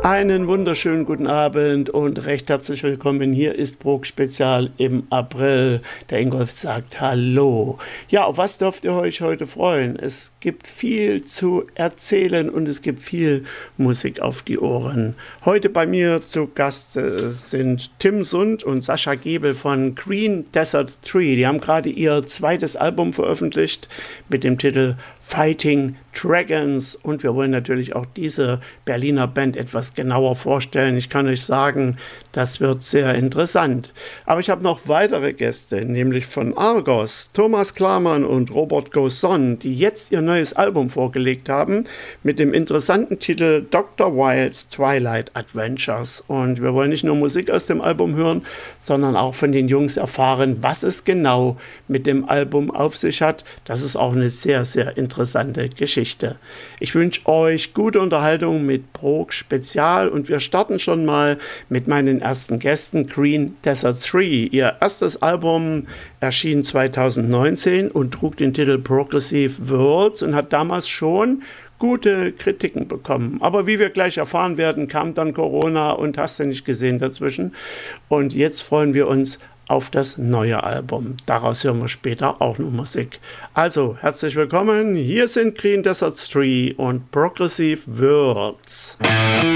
Einen wunderschönen guten Abend und recht herzlich willkommen. Hier ist Prog Spezial im April. Der Ingolf sagt Hallo. Ja, auf was dürft ihr euch heute freuen? Es gibt viel zu erzählen und es gibt viel Musik auf die Ohren. Heute bei mir zu Gast sind Tim Sund und Sascha Gebel von Green Desert Tree. Die haben gerade ihr zweites Album veröffentlicht mit dem Titel Fighting Dragons und wir wollen natürlich auch diese Berliner Band etwas genauer vorstellen. Ich kann euch sagen, das wird sehr interessant. Aber ich habe noch weitere Gäste, nämlich von Argos, Thomas Klamann und Robert Gausson, die jetzt ihr neues Album vorgelegt haben mit dem interessanten Titel Dr. Wilds Twilight Adventures. Und wir wollen nicht nur Musik aus dem Album hören, sondern auch von den Jungs erfahren, was es genau mit dem Album auf sich hat. Das ist auch eine sehr, sehr interessante Geschichte. Ich wünsche euch gute Unterhaltung mit Prog Spezial und wir starten schon mal mit meinen ersten Gästen, Green Desert Tree. Ihr erstes Album erschien 2019 und trug den Titel Progressive Worlds und hat damals schon gute Kritiken bekommen. Aber wie wir gleich erfahren werden, kam dann Corona und hast du nicht gesehen dazwischen. Und jetzt freuen wir uns auf das neue Album. Daraus hören wir später auch noch Musik. Also, herzlich willkommen. Hier sind Green Desert Tree und Progressive Worlds.